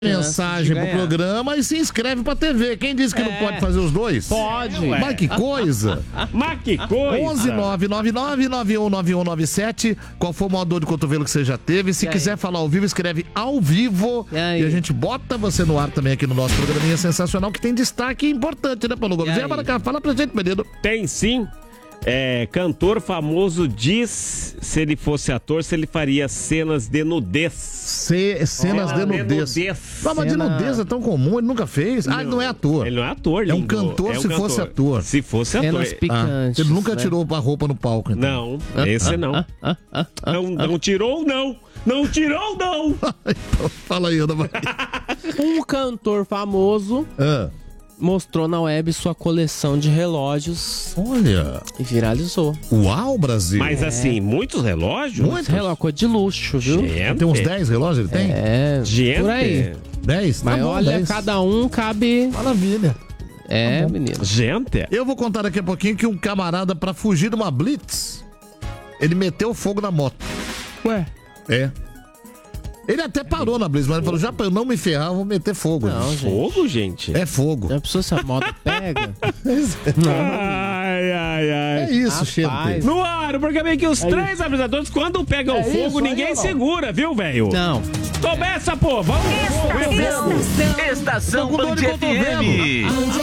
mensagem pro programa e se inscreve pra TV. Quem disse que não pode fazer os dois? Pode. Mas que coisa. Mas que coisa. 11999919197. Qual foi o maior dor de cotovelo que você já teve? Se quiser falar ao vivo, escreve ao vivo. E a gente bota você no ar também aqui no nosso programinha sensacional, que tem destaque importante, né, Paulo Gomes? Vem para cá, fala pra gente, menino. Tem sim. Cantor famoso diz, se ele fosse ator, se ele faria cenas de nudez. Cenas de nudez. Não, mas de nudez é tão comum, ele nunca fez. Ele não é ator. Ele não é ator, lindo. É um cantor se fosse ator. Se fosse ator. Cenas picantes. Ele nunca tirou a roupa no palco, então. Não, esse não. Não tirou, não. Não tirou, não. Então, fala aí, Ana Maria. Um cantor famoso mostrou na web sua coleção de relógios. Olha. E viralizou. Uau, Brasil. Mas assim, muitos relógios? Muitos relógios, coisa de luxo, viu? Gente. Tem uns 10 relógios, ele tem? Gente. Por aí. 10? Mas tá bom, olha, 10. cada um cabe... Maravilha. É, tá bom. menino. Gente. Eu vou contar daqui a pouquinho que um camarada, pra fugir de uma blitz, ele meteu fogo na moto. Ué? Ele até parou na blitz, mas ele falou, já pra eu não me ferrar, eu vou meter fogo. Não, gente. Fogo, gente? É fogo. Já pensou se a moto pega? Ai. É isso, gente. No ar, porque meio que os três apresentadores, quando pegam fogo, ninguém segura, viu, velho? Não. Começa, pô. Vamos. Estação Band FM.